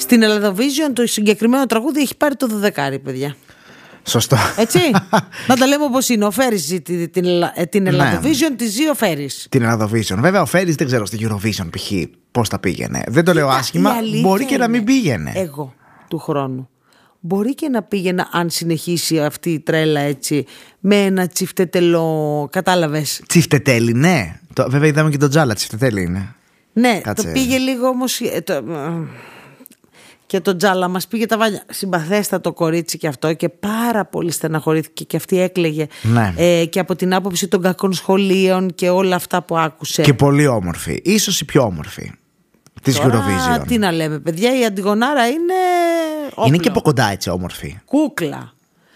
Στην Ελλαδοβίζιον το συγκεκριμένο τραγούδι έχει πάρει το 12, παιδιά. Σωστό. Έτσι. Να τα λέμε όπως είναι. Ο Φέρης ζει την Ελλαδοβίζιον, τη ζει ο Φέρης. Την Ελλαδοβίζιον. Βέβαια, ο Φέρης δεν ξέρω στη Eurovision π.χ. πώς τα πήγαινε. Δεν το λέω άσχημα. Μπορεί και να μην πήγαινε. Εγώ του χρόνου. Μπορεί και να πήγαινα αν συνεχίσει αυτή η τρέλα έτσι με ένα τσιφτετελό. Κατάλαβες. Τσιφτετέλη, ναι. Βέβαια, είδαμε και τον Τζάλα. Τσιφτετέλη είναι. Ναι, κάτσε. Το πήγε λίγο όμως. Και το Τζάλα μας πήγε τα βάνια. Συμπαθέστατο κορίτσι και αυτό, και πάρα πολύ στεναχωρήθηκε και αυτή έκλαιγε. Ναι. Και από την άποψη των κακών σχολείων και όλα αυτά που άκουσε. Και πολύ όμορφη. Ίσως η πιο όμορφη της Eurovision. Τι να λέμε, παιδιά, η Αντιγονάρα είναι. Όπλο. Είναι και από κοντά έτσι όμορφη. Κούκλα.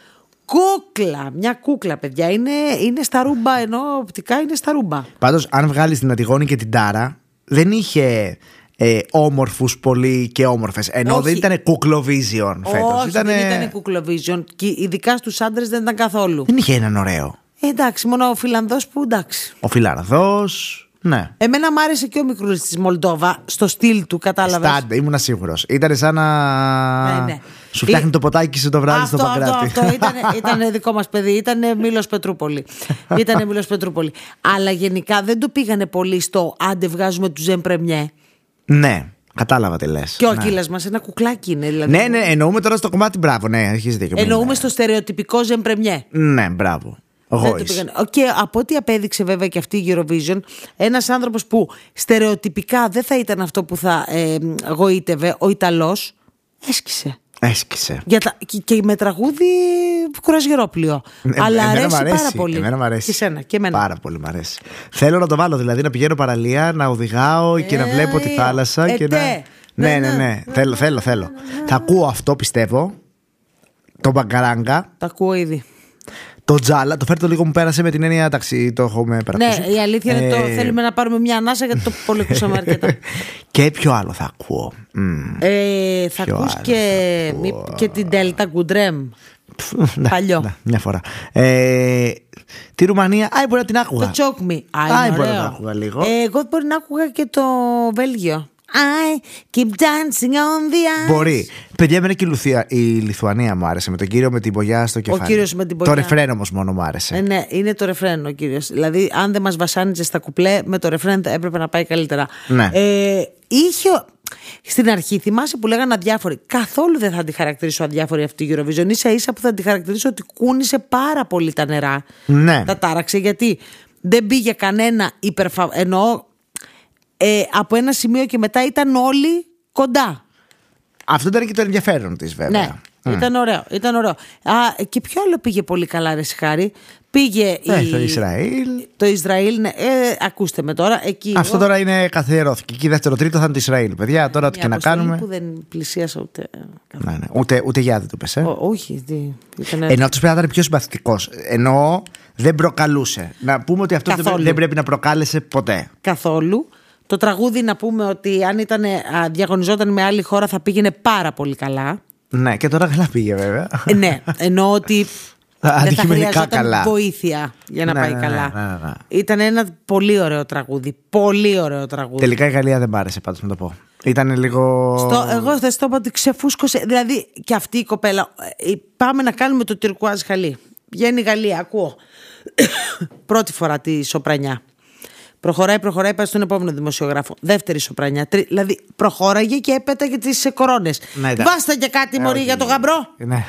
Μια κούκλα, παιδιά. Είναι στα ρούμπα, ενώ οπτικά είναι στα ρούμπα. Πάντως, αν βγάλεις την Αντιγόνη και την Τάρα, δεν είχε όμορφους πολύ και όμορφες. Ενώ δεν ήταν κουκλοβίζιον φέτος. Όχι, δεν ήταν κουκλοβίζιον. Και ειδικά στους άντρες δεν ήταν καθόλου. Δεν είχε έναν ωραίο. Εντάξει, μόνο ο Φιλανδός που εντάξει. Ο Φιλανδός. Ναι. Εμένα μ' άρεσε και ο μικρούς της Μολντόβα, στο στυλ του, κατάλαβες. Στάντε, ήμουν σίγουρος. Ήταν σαν να σου φτιάχνει το ποτάκι σου το βράδυ στο Παγκράτη. Αυτό ήταν δικό μας παιδί. Ήταν Μήλος Πετρούπολη. Αλλά γενικά δεν το πήγανε πολύ στο άντε βγάζουμε του Ζεν Πρεμιέ. Ναι. Κατάλαβα τι λες. Και ο Ακύλας μας ένα κουκλάκι είναι, δηλαδή. Ναι, εννοούμε τώρα στο κομμάτι, μπράβο, ναι, έχεις δίκιο. Εννοούμε στο στερεοτυπικό Ζεν Πρεμιέ. Ναι, μπράβο. Και από ό,τι απέδειξε βέβαια και αυτή η Eurovision, ένας άνθρωπος που στερεοτυπικά δεν θα ήταν αυτό που θα γοήτευε, ο Ιταλός, έσκησε. Και με τραγούδι κουρασγερόπλιο. Αλλά αρέσει πάρα πολύ. Εμένα μ' αρέσει. Και σένα, και εμένα. Πάρα πολύ μ' αρέσει. Θέλω να το βάλω, δηλαδή να πηγαίνω παραλία, να οδηγάω και να βλέπω τη θάλασσα. Και ναι. Θέλω. Θα ακούω αυτό, πιστεύω. Το μπαγκαράγκα. Τα ακούω ήδη. Το Τζάλα, το φέρτο λίγο μου πέρασε με την έννοια, εντάξει, το έχουμε παρακούσει. Ναι, η αλήθεια είναι θέλουμε να πάρουμε μια ανάσα γιατί το πολύ ακούσαμε αρκετά. Και ποιο άλλο θα ακούω? Θα ακούς και την Delta Goodrem. Παλιό. Μια φορά. Τη Ρουμανία, μπορεί να την άκουγα. Το Choke Me. Μπορεί να την άκουγα λίγο. Εγώ μπορεί να άκουγα και το Βέλγιο. I keep dancing on the ice. Μπορεί. Παιδιά, εμένα και η Λιθουανία μου άρεσε. Με τον κύριο με την μπογιά στο κεφάλι. Ο κύριος με την μπογιά. Το ρεφρέν όμως μόνο μου άρεσε. Ναι, είναι το ρεφρέν ο κύριος. Δηλαδή, αν δεν μας βασάνιζε στα κουπλέ, με το ρεφρέν έπρεπε να πάει καλύτερα. Ναι. Στην αρχή θυμάσαι που λέγανε αδιάφοροι. Καθόλου δεν θα τη χαρακτηρίσω αδιάφορη αυτή η Eurovision. Ίσα-ίσα που θα τη χαρακτηρίσω ότι κούνησε πάρα πολύ τα νερά. Ναι. Τα τάραξε, γιατί δεν πήγε κανένα εννοώ. Από ένα σημείο και μετά ήταν όλοι κοντά. Αυτό ήταν και το ενδιαφέρον της, βέβαια. Ναι, ήταν ωραίο. Και ποιο άλλο πήγε πολύ καλά, ρε Σιχάρη? Πήγε το Ισραήλ. Το Ισραήλ, ναι. Ακούστε με τώρα. Αυτό τώρα είναι καθιερώθηκε. Εκεί δεύτερο-τρίτο θα είναι το Ισραήλ. Παιδιά, τώρα τι και να κάνουμε. Που δεν πλησίασα ούτε. Ναι. Ούτε για δεν του πες. Όχι. Ενώ αυτός πρέπει να ήταν πιο συμπαθητικός. Ενώ δεν προκαλούσε. Να πούμε ότι αυτό δεν πρέπει να προκάλεσε ποτέ. Καθόλου. Το τραγούδι, να πούμε ότι αν διαγωνιζόταν με άλλη χώρα θα πήγαινε πάρα πολύ καλά. Ναι, και τώρα καλά πήγε βέβαια. Ναι, εννοώ ότι δεν θα χρειαζόταν καλά. Βοήθεια για να πάει καλά. Ναι. Ήταν ένα πολύ ωραίο τραγούδι. Πολύ ωραίο τραγούδι. Τελικά η Γαλλία δεν μ' άρεσε, πάντως να το πω. Ήταν λίγο. Εγώ δεν στο είπα ότι ξεφούσκωσε. Δηλαδή και αυτή η κοπέλα. Πάμε να κάνουμε το τυρκουάζ χαλί. Βγαίνει η Γαλλία, ακούω. Πρώτη φορά τη σοπρανιά. Προχωράει, πάει στον επόμενο δημοσιογράφο. Δεύτερη σοπρανιά. Δηλαδή προχώραγε και έπεταγε τις κορώνες. Ναι, βάστα και κάτι, μωρή, για το γαμπρό. Ναι.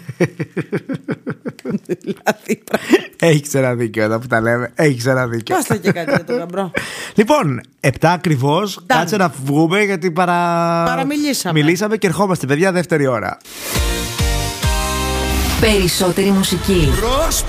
Έχεις ένα δίκιο εδώ που τα λέμε. Έχεις ένα δίκιο. Βάστα και κάτι για το γαμπρό. Λοιπόν, 7 ακριβώς. Κάτσε να βγούμε γιατί μιλήσαμε και ερχόμαστε, παιδιά, δεύτερη ώρα. Περισσότερη μουσική.